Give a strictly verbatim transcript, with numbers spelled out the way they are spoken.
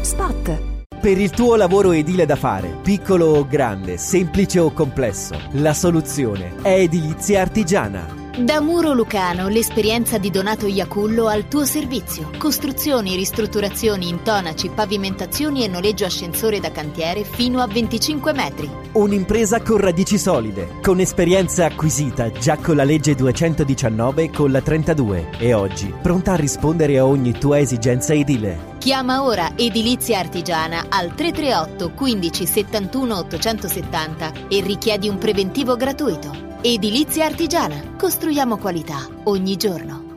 Spot. Per il tuo lavoro edile da fare, piccolo o grande, semplice o complesso, la soluzione è Edilizia Artigiana. Da Muro Lucano, l'esperienza di Donato Iacullo al tuo servizio. Costruzioni, ristrutturazioni, intonaci, pavimentazioni e noleggio ascensore da cantiere fino a venticinque metri. Un'impresa con radici solide, con esperienza acquisita già con la legge duecentodiciannove e con la trentadue e oggi pronta a rispondere a ogni tua esigenza edile. Chiama ora Edilizia Artigiana al tre tre otto quindici settantuno ottocentosettanta e richiedi un preventivo gratuito. Edilizia Artigiana. Costruiamo qualità ogni giorno.